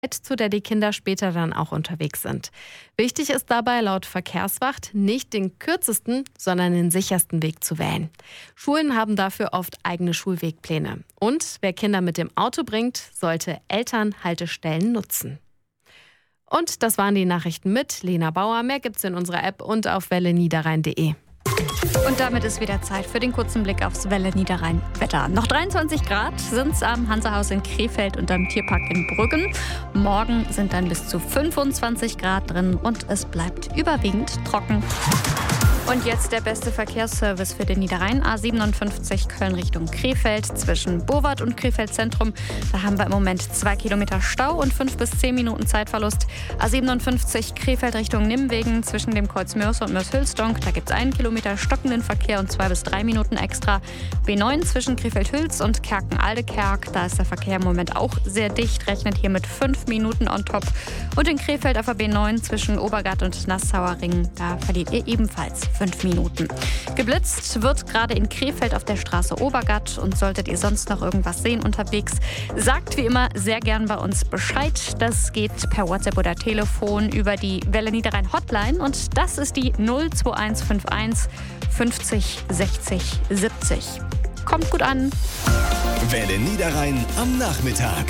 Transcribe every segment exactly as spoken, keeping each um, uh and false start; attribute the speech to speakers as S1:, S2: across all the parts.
S1: zu der die Kinder später dann auch unterwegs sind. Wichtig ist dabei laut Verkehrswacht, nicht den kürzesten, sondern den sichersten Weg zu wählen. Schulen haben dafür oft eigene Schulwegpläne. Und wer Kinder mit dem Auto bringt, sollte Elternhaltestellen nutzen. Und das waren die Nachrichten mit Lena Bauer. Mehr gibt's in unserer App und auf welle niederrhein punkt de.
S2: Und damit ist wieder Zeit für den kurzen Blick aufs Welle Niederrhein Wetter. Noch dreiundzwanzig Grad sind es am Hansahaus in Krefeld und am Tierpark in Brüggen. Morgen sind dann bis zu fünfundzwanzig Grad drin und es bleibt überwiegend trocken. Und jetzt der beste Verkehrsservice für den Niederrhein. A siebenundfünfzig Köln Richtung Krefeld zwischen Bowart und Krefeld Zentrum. Da haben wir im Moment zwei Kilometer Stau und fünf bis zehn Minuten Zeitverlust. A siebenundfünfzig Krefeld Richtung Nimwegen zwischen dem Kreuz Mörs und Mörs-Hülsdonk. Da gibt es einen Kilometer stockenden Verkehr und zwei bis drei Minuten extra. B neun zwischen Krefeld-Hüls und Kerken-Aldekerk. Da ist der Verkehr im Moment auch sehr dicht. Rechnet hier mit fünf Minuten on top. Und in Krefeld auf der B neun zwischen Obergatt und Nassauer Ring. Da verliert ihr ebenfalls fünf Minuten. Geblitzt wird gerade in Krefeld auf der Straße Obergatt. Und solltet ihr sonst noch irgendwas sehen unterwegs, sagt wie immer sehr gern bei uns Bescheid. Das geht per WhatsApp oder Telefon über die Welle Niederrhein Hotline. Und das ist die null zwei eins fünf eins fünfzig sechzig siebzig. Kommt gut an.
S3: Welle Niederrhein am Nachmittag.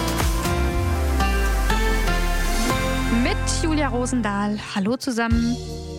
S2: Mit Julia Rosendahl. Hallo zusammen.